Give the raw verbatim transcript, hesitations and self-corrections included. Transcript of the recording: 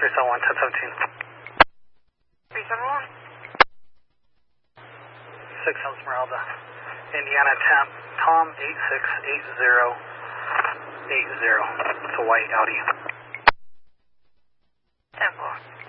three seven one, ten seventeen. three seven one. six Esmeralda. Indiana temp, Tom eight six eight zero eight zero. It's a white Audi. ten four.